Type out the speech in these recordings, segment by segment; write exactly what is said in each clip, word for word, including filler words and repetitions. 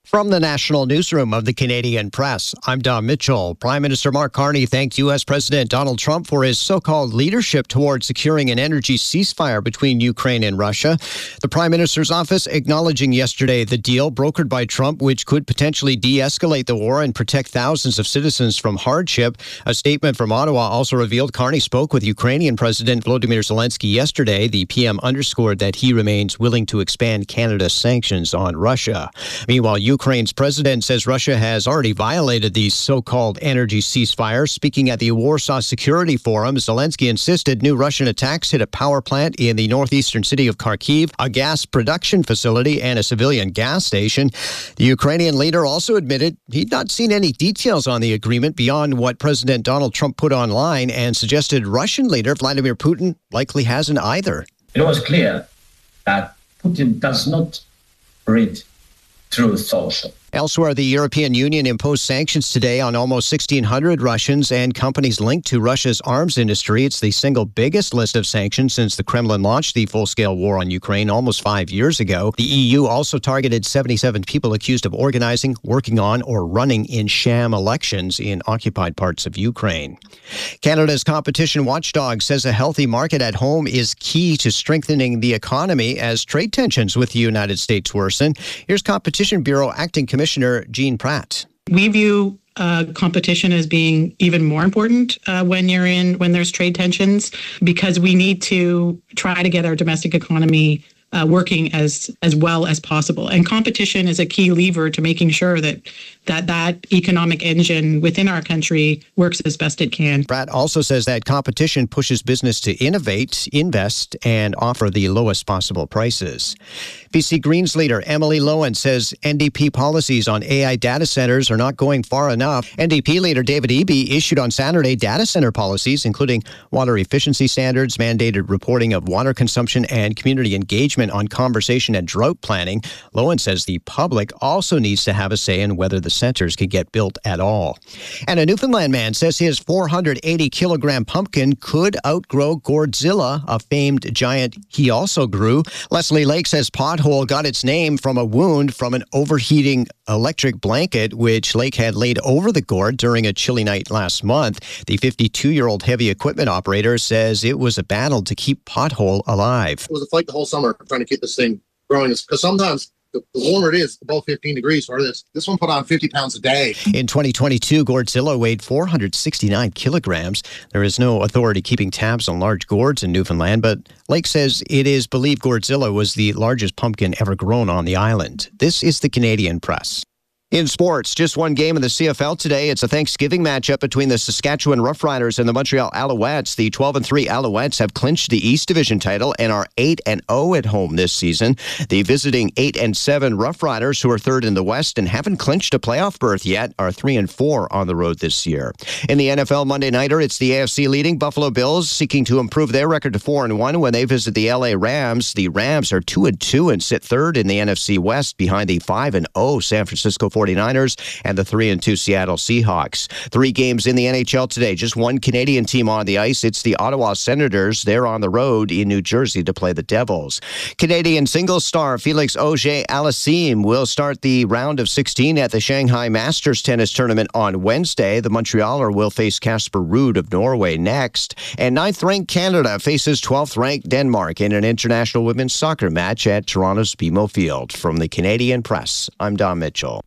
From the National Newsroom of the Canadian Press, I'm Don Mitchell. Prime Minister Mark Carney thanked U S. President Donald Trump for his so-called leadership towards securing an energy ceasefire between Ukraine and Russia. The Prime Minister's office acknowledging yesterday the deal brokered by Trump, which could potentially de-escalate the war and protect thousands of citizens from hardship. A statement from Ottawa also revealed Carney spoke with Ukrainian President Volodymyr Zelensky yesterday. The P M underscored that he remains willing to expand Canada's sanctions on Russia. Meanwhile, Ukraine's president says Russia has already violated the so-called energy ceasefire. Speaking at the Warsaw Security Forum, Zelensky insisted new Russian attacks hit a power plant in the northeastern city of Kharkiv, a gas production facility, and a civilian gas station. The Ukrainian leader also admitted he'd not seen any details on the agreement beyond what President Donald Trump put online, and suggested Russian leader Vladimir Putin likely hasn't either. It was clear that Putin does not read through social. Elsewhere, the European Union imposed sanctions today on almost sixteen hundred Russians and companies linked to Russia's arms industry. It's the single biggest list of sanctions since the Kremlin launched the full-scale war on Ukraine almost five years ago. The E U also targeted seventy-seven people accused of organizing, working on, or running in sham elections in occupied parts of Ukraine. Canada's competition watchdog says a healthy market at home is key to strengthening the economy as trade tensions with the United States worsen. Here's Competition Bureau Acting Commissioner Jean Pratt. We view uh, competition as being even more important uh, when you're in when there's trade tensions, because we need to try to get our domestic economy uh, working as as well as possible. And competition is a key lever to making sure that that that economic engine within our country works as best it can. Pratt also says that competition pushes business to innovate, invest, and offer the lowest possible prices. B C Greens leader Emily Lowen says N D P policies on A I data centers are not going far enough. N D P leader David Eby issued on Saturday data center policies, including water efficiency standards, mandated reporting of water consumption, and community engagement on conservation and drought planning. Lowen says the public also needs to have a say in whether the centers can get built at all. And a Newfoundland man says his four hundred eighty kilogram pumpkin could outgrow Gourdzilla, a famed giant he also grew. Leslie Lake says Pothole got its name from a wound from an overheating electric blanket, which Lake had laid over the gourd during a chilly night last month. The fifty-two-year-old heavy equipment operator says it was a battle to keep Pothole alive. It was a fight the whole summer trying to keep this thing growing, because sometimes the warmer it is, above fifteen degrees for this. This one put on fifty pounds a day. In twenty twenty-two, Gourdzilla weighed four hundred sixty-nine kilograms. There is no authority keeping tabs on large gourds in Newfoundland, but Lake says it is believed Gourdzilla was the largest pumpkin ever grown on the island. This is the Canadian Press. In sports, just one game in the C F L today. It's a Thanksgiving matchup between the Saskatchewan Roughriders and the Montreal Alouettes. The twelve and three Alouettes have clinched the East Division title and are eight and oh at home this season. The visiting eight and seven Roughriders, who are third in the West and haven't clinched a playoff berth yet, are three and four on the road this year. In the N F L Monday Nighter, it's the A F C leading Buffalo Bills seeking to improve their record to four and one when they visit the L A Rams. The Rams are two and two and sit third in the N F C West behind the five and oh San Francisco forty-niners and the three and two Seattle Seahawks. Three games in the N H L today. Just one Canadian team on the ice. It's the Ottawa Senators. They're on the road in New Jersey to play the Devils. Canadian singles star Felix Auger-Aliassime will start the round of sixteen at the Shanghai Masters Tennis Tournament on Wednesday. The Montrealer will face Casper Ruud of Norway next. And ninth-ranked Canada faces twelfth-ranked Denmark in an international women's soccer match at Toronto's B M O Field. From the Canadian Press, I'm Don Mitchell.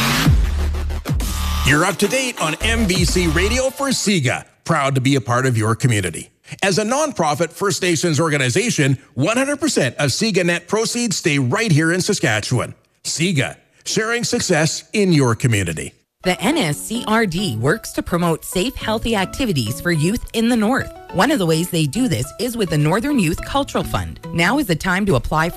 You're up to date on M B C Radio for SIGA, proud to be a part of your community. As a nonprofit First Nations organization, one hundred percent of SIGA net proceeds stay right here in Saskatchewan. SIGA, sharing success in your community. The N S C R D works to promote safe, healthy activities for youth in the North. One of the ways they do this is with the Northern Youth Cultural Fund. Now is the time to apply for